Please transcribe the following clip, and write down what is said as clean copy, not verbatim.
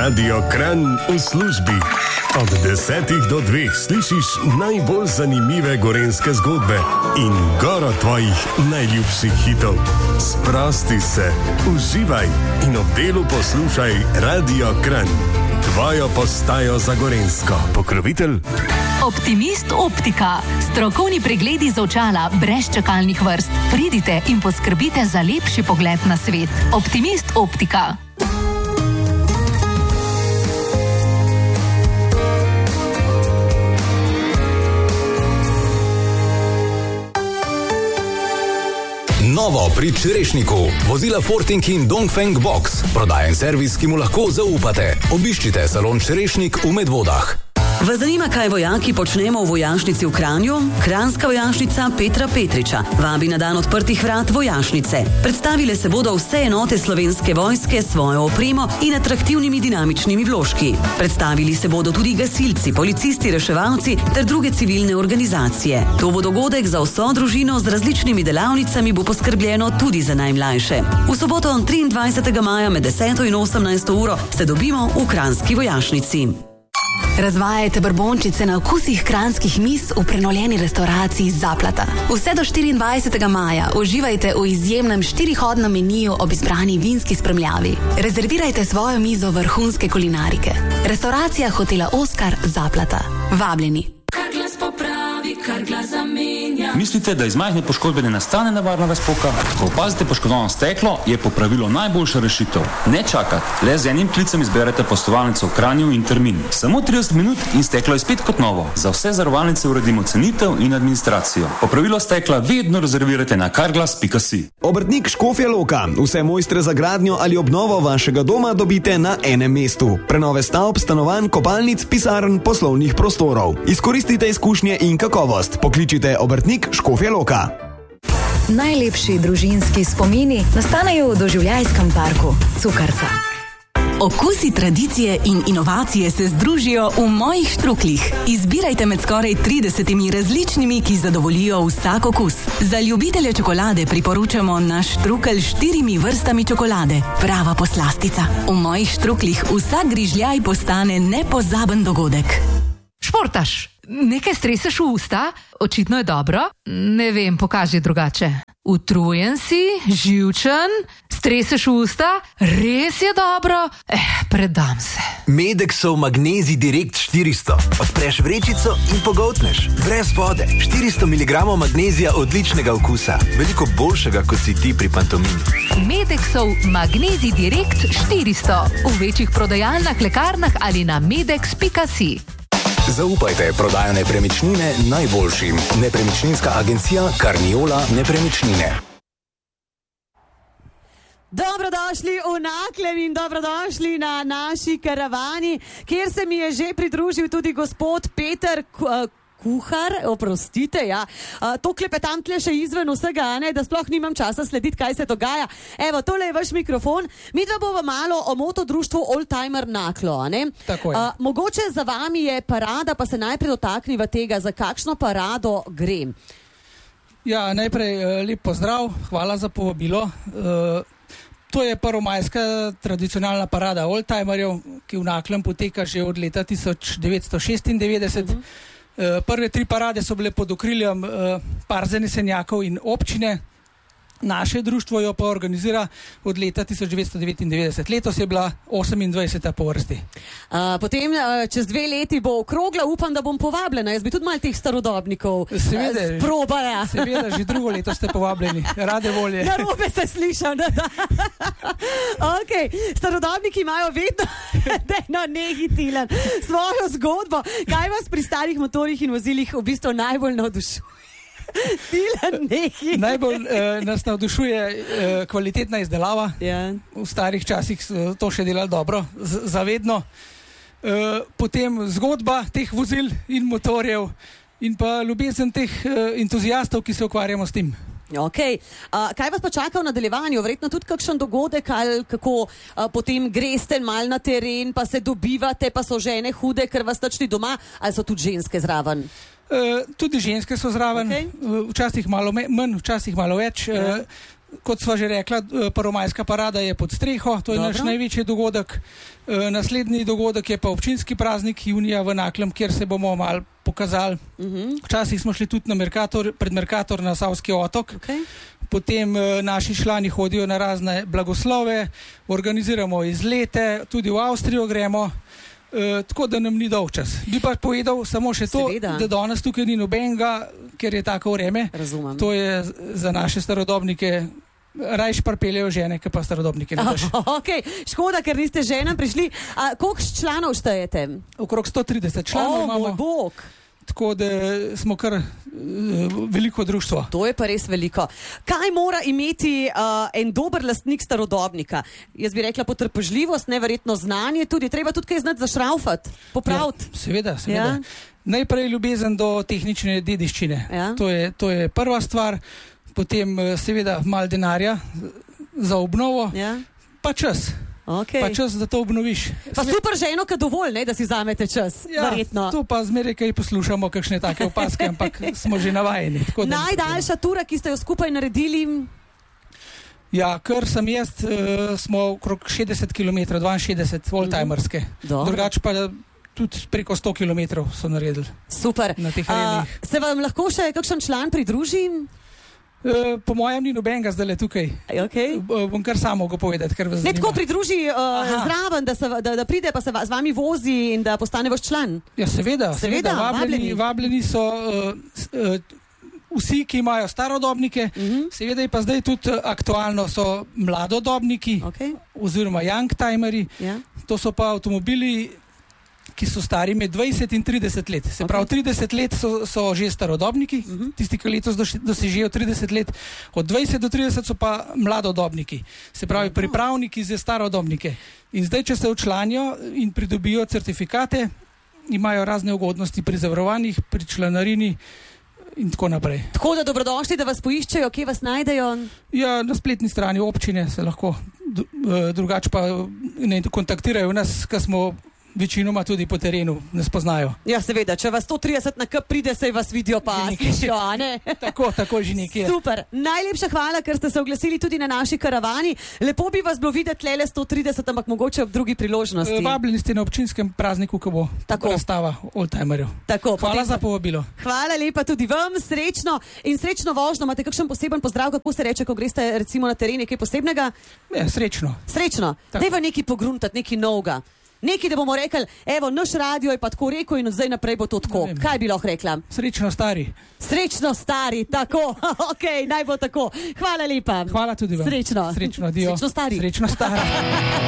Radio Kranj v službi. Od 10 do 2 slišiš najbolj zanimive gorenjske zgodbe in goro tvojih najljubših hitov. Sprosti se, uživaj in ob delu poslušaj Radio Kranj. Tvojo postajo za gorenjsko. Pokrovitelj Optimist Optika. Strokovni pregledi za očala brez čakalnih vrst. Pridite in poskrbite za lepši pogled na svet. Optimist Optika. Novo pri Čerešniku. Vozila Forting in Dongfeng Box. Prodajen servis, ki mu lahko zaupate. Obiščite salon Čerešnik v Medvodah. Vas zanima, kaj vojaki počnemo v vojašnici v Kranju? Kranjska vojašnica Petra Petriča vabi na dan odprtih vrat vojašnice. Predstavile se bodo vse enote Slovenske vojske s svojo opremo in atraktivnimi dinamičnimi vložki. Predstavili se bodo tudi gasilci, policisti, reševalci ter druge civilne organizacije. To bo dogodek za vso družino, z različnimi delavnicami bo poskrbljeno tudi za najmlajše. V soboto 23. maja med 10. in 18. uro se dobimo v Kranjski vojašnici. Razvajajte brbončice na okusih kranjskih miz v prenovljeni restauraciji Zaplata. Vse do 24. maja uživajte v izjemnem 4-hodnem meniju ob izbrani vinski spremljavi. Rezervirajte svojo mizo vrhunske kulinarike. Restauracija hotela Oskar Zaplata. Vabljeni. Kar glas popravi, kar glas zamenja. Mislite, da iz majhne poškodbe ne nastane nevarna razpoka? Ko opazite poškodovano steklo, je popravilo najboljša rešitev. Ne čakati, le z enim klicem izberete poslovalnico v Kranju in termin. Samo 30 minut in steklo je spet kot novo. Za vse zavarovalnice uredimo cenitev in administracijo. Popravilo stekla vedno rezervirajte na carglass.si. Obrtnik Škofja Loka. Vse mojstre za gradnjo ali obnovo vašega doma dobite na enem mestu. Prenove stavb, stanovanj, kopalnic, pisarn, poslovnih prostorov. Izkoristite izkušnje in kakovost. Pokličite Obrtnik Škofja Loka. Najlepši družinski spomini nastanejo v doživljajskem parku Cukrca. Okusi tradicije in inovacije se združijo v mojih štruklih. Izbirajte med skoraj 30 različnimi, ki zadovoljijo vsak okus. Za ljubitelje čokolade priporočamo naš štrukelj s 4 vrstami čokolade. Prava poslastica. V mojih štruklih vsak grižljaj postane nepozaben dogodek. Športaš, nekaj streseš v usta? Očitno je dobro. Ne vem, pokaži drugače. Utrujen si, živčen, streseš v usta? Res je dobro? Predam se. Medexov Magnezij Direkt 400. Odpreš vrečico in pogoltneš. Brez vode. 400 mg magnezija odličnega okusa. Veliko boljšega, kot si ti pri pantomimi. Medexov Magnezij Direkt 400. V večjih prodajalnah, lekarnah ali na medex.si. Zaupajte prodajo nepremičnine najboljšim. Nepremičninska agencija Carniola Nepremičnine. Dobrodošli v Naklem in dobrodošli na naši karavani, kjer se mi je že pridružil tudi gospod Peter Kuhar, oprostite, ja. To klepetam tle še izven vsega, ne, da sploh nimam časa slediti, kaj se dogaja. Evo, tole je vaš mikrofon. Midva bova malo o motodruštvu Oldtimer Naklo, ne? Tako je. Mogoče za vami je parada, pa se najprej dotakniva tega, za kakšno parado gre. Ja, najprej lep pozdrav, hvala za povabilo. To je prvomajska tradicionalna parada oldtimerjev, ki v Naklem poteka že od leta 1996. Prve 3 parade so bile pod okriljem Parze Nesenjakov in občine. Naše društvo jo pa organizira od leta 1999. Letos je bila 28. po vrsti. Potem čez 2 leti bo okrogla, upam, da bom povabljena. Jaz bi tudi malo teh starodobnikov sprobala. Seveda, že drugo leto ste povabljeni. Rade volje. Narobe se slišam. Okay. Starodobniki imajo vedno nehitilen svojo zgodbo. Kaj vas pri starih motorjih in vozilih v bistvu najbolj navdušuje? Najbolj nas navdušuje kvalitetna izdelava. V starih časih so to še delali dobro, zavedno. Potem zgodba teh vozil in motorjev in pa ljubezen teh entuzijastov, ki se ukvarjamo s tem. Okay. Kaj vas pa čaka v nadaljevanju? Verjetno tudi kakšen dogodek, ali kako potem greste mal na teren, pa se dobivate, pa so žene hude, ker vas nič ni doma, ali so tudi ženske zraven? Tudi ženske so zraven, včasih malo manj, včasih malo več. Kot sva že rekla, prvomajska parada je pod streho, to je naš največji dogodek. Naslednji dogodek je pa občinski praznik junija v Naklem, kjer se bomo malo pokazali. Včasih smo šli tudi pred Mercator na Savski otok. Potem naši člani hodijo na razne blagoslove, organiziramo izlete, tudi v Avstrijo gremo. Tako da nam ni dolg čas. Bi pa povedal samo še to, da danes tukaj ni nobenega, ker je tako vreme. Razumem. To je za naše starodobnike, rajš pripeljejo žene, ki pa starodobnike ne daš. Škoda, ker niste ženam prišli. Koliko članov štejete? Okrog 130 članov imamo. Moj bog. Tako da smo kar veliko društvo. To je pa res veliko. Kaj mora imeti en dober lastnik starodobnika? Jaz bi rekla potrpežljivost, neverjetno znanje, treba tudi kaj znati zašraufati, popraviti. Ja, seveda. Ja? Najprej ljubezen do tehnične dediščine. Ja? To je prva stvar. Potem seveda malo denarja za obnovo, pa čas. Pa čas, da to obnoviš. Pa super ženo, kad dovolj, ne, da si vzamete čas. Verjetno. To pa zmeraj kaj poslušamo, kakšne take opaske, ampak smo že navajeni. Najdaljša tura, ki ste jo skupaj naredili? Ja, kar sem jaz, smo okrog 60 km, 62 oldtimerske. Drugače pa tudi preko 100 km so naredili. Super. Na teh relih. Se vam lahko še kakšen član pridruži? Po mojem ni nobenega zdaj tukaj. Bom kar samo ga povedati, ker vas zanima. Ne tako pridruži zraven, da pride pa se z vami vozi in da postane vaš član. Ja, seveda. Vabljeni so vsi, ki imajo starodobnike. Seveda je pa zdaj tudi aktualno so mladodobniki oziroma youngtimeri. To so pa avtomobili, ki so stari med 20 in 30 let. Se pravi, 30 let so že starodobniki, tisti, ki letos dosežejo 30 let, od 20 do 30 so pa mladodobniki. Se pravi, pripravniki za starodobnike. In zdaj, če se včlanijo in pridobijo certifikate, imajo razne ugodnosti pri zavarovanjih, pri članarini in tako naprej. Tako da dobrodošli, da vas poiščejo, kje vas najdejo? Ja, na spletni strani občine se lahko, drugače pa ne kontaktirajo nas, ker smo večinoma tudi po terenu ne spoznajo. Ja, seveda, če vas 130 na kup pride, se vas vidijo pa slišijo, a ne? Tako že nekje. Super. Najlepša hvala, ker ste se oglasili tudi na naši karavani. Lepo bi vas bilo videti lele 130, ampak mogoče ob drugi priložnosti. Vabljeni ste na občinskem prazniku, ko bo razstava oldtimerjev. Hvala za povabilo. Hvala lepa tudi vam, srečno in srečno vožnjo. Imate kakšen poseben pozdrav, kako se reče, ko greste recimo na teren, nekaj posebnega? Ja, srečno. Srečno. Dajva nekaj pogruntati, nekaj novega. Nekaj, da bomo rekli, evo, naš radio je pa tako rekel in zdaj naprej bo to tako. Kaj bi lahko rekla? Srečno stari. Srečno stari, tako. Naj bo tako. Hvala lepa. Hvala tudi vam. Srečno. Srečno, dio. Srečno stari. Srečno stari.